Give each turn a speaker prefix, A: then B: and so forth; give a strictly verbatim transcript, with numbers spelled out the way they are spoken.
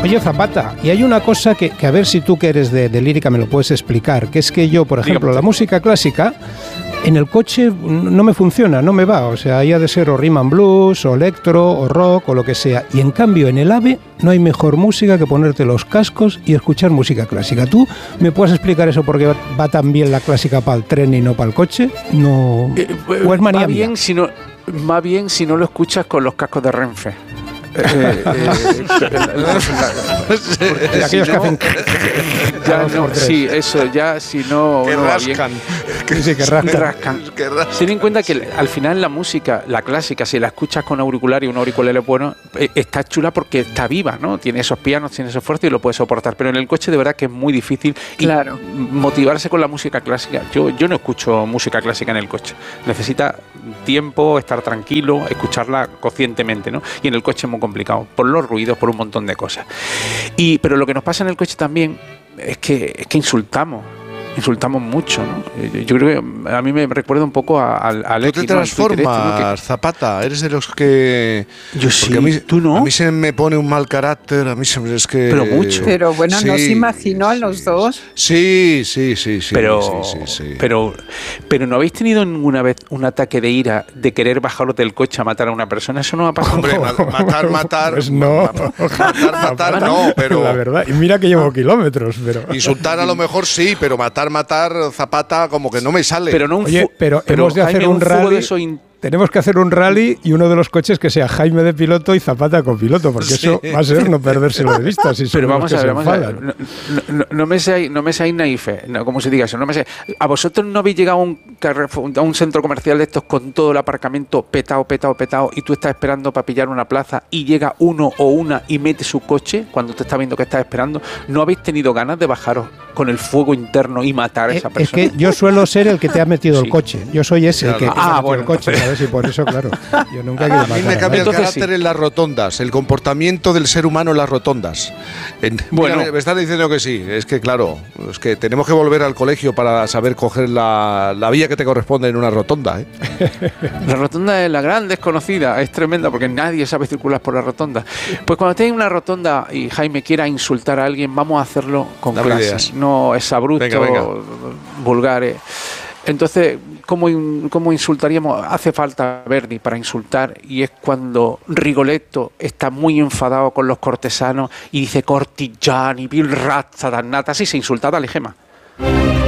A: Oye, Zapata, y hay una cosa que, que a ver si tú que eres de, de lírica me lo puedes explicar, que es que yo, por ejemplo, Dígame. la música clásica, en el coche no me funciona, no me va, o sea, ahí ha de ser o rhythm and blues, o electro, o rock, o lo que sea, y en cambio en el AVE no hay mejor música que ponerte los cascos y escuchar música clásica. ¿Tú me puedes explicar eso porque va, va tan bien la clásica para el tren y no para el coche? No,
B: eh,
A: ¿o es manía
B: va bien
A: mía?
B: si no, va bien si no lo escuchas con los cascos de Renfe. Eh, eh,
A: de aquellos que hacen
B: ya no, sí, eso, ya si no,
C: que
B: no va
C: rascan,
B: bien.
A: Que, sí, que rascan.
B: rascan.
C: Que rascan.
B: Ten en cuenta que al final la música, la clásica, si la escuchas con auricular y un auricular bueno, eh, está chula porque está viva, ¿no? Tiene esos pianos, tiene ese esfuerzo y lo puede soportar. Pero en el coche de verdad que es muy difícil
D: claro.
B: y motivarse con la música clásica. Yo, yo no escucho música clásica en el coche. Necesita tiempo, estar tranquilo, escucharla conscientemente, ¿no? Y en el coche es muy complicado, por los ruidos, por un montón de cosas. Y, pero lo que nos pasa en el coche también es que, es que insultamos. Insultamos mucho, ¿no? Yo creo que a mí me recuerda un poco a, a, a Alex.
C: Tú te transformas,
B: este, ¿no? que...
C: Zapata. Eres de los que...
B: Yo sí,
C: a mí,
B: ¿tú no?
C: A mí se me pone un mal carácter, a mí se me... Es que...
B: Pero mucho.
D: Pero bueno,
C: sí,
D: ¿no se imaginó a los
C: sí,
D: dos?
C: Sí, sí, sí, sí.
B: Pero,
C: sí, sí, sí.
B: pero, pero ¿no habéis tenido ninguna vez un ataque de ira de querer bajaros del coche a matar a una persona? Eso no ha pasado.
C: Hombre, matar, matar...
A: Pues no.
C: Matar, matar, no, pero...
A: La verdad, y mira que llevo kilómetros, pero...
C: Insultar a lo mejor sí, pero matar, matar... Zapata como que no me sale.
B: Pero no un
A: Oye, pero,
B: pero
A: hemos de
B: Jaime,
A: hacer un,
B: un
A: rally.
B: in...
A: Tenemos que hacer un rally y uno de los coches que sea Jaime de piloto y Zapata copiloto, porque sí. eso va a ser no perdérselo de vista. Si
B: pero vamos a ver, vamos a
A: ver.
B: No, no, no me seáis, no me seáis naifes, no, como se diga eso. No me seáis. ¿A vosotros no habéis llegado a un, a un centro comercial de estos con todo el aparcamiento petado, petado, petado y tú estás esperando para pillar una plaza y llega uno o una y mete su coche cuando te está viendo que estás esperando? ¿No habéis tenido ganas de bajaros con el fuego interno y matar a esa persona?
A: Es que yo suelo ser el que te ha metido sí. el coche. Yo soy ese
C: claro.
A: el que te
B: ah,
A: ha metido
B: bueno,
A: el coche, ¿sabes? Y por eso, claro, yo nunca he
C: a
A: querido
C: mí me cambia el carácter
B: sí.
C: en las rotondas, el comportamiento del ser humano en las rotondas. En,
B: bueno,
C: mira, me están diciendo que sí. Es que, claro, es que tenemos que volver al colegio para saber coger la, la vía que te corresponde en una rotonda, ¿eh?
B: La rotonda es la gran desconocida, es tremenda porque nadie sabe circular por la rotonda. Pues cuando estéis en una rotonda y Jaime quiera insultar a alguien, vamos a hacerlo con
C: Dame
B: clase,
C: ideas.
B: no exabrupto,
C: venga, venga.
B: vulgares. Entonces, ¿cómo, ¿cómo insultaríamos? Hace falta Verdi para insultar y es cuando Rigoletto está muy enfadado con los cortesanos y dice cortigiani, vil razza dannata, así se insulta, dale, Gema.